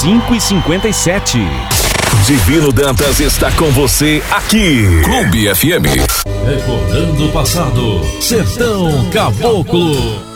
5h57. Divino Dantas está com você aqui. Clube FM. Recordando o passado. Sertão Caboclo.